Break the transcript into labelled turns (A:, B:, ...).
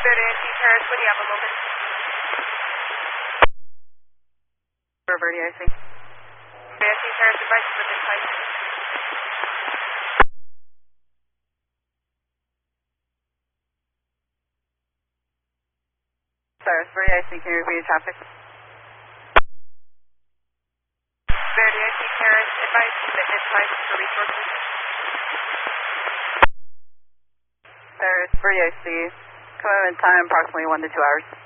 A: Verde IC Terrace, what do you have a moment?
B: Verde IC.
A: Verde IC Terrace, advice within 5 minutes.
B: Cyrus, Verde IC, can you repeat your traffic?
A: Verde IC Terrace, advice commitment time for resources.
B: Cyrus, Verde IC, commitment time approximately 1 to 2 hours.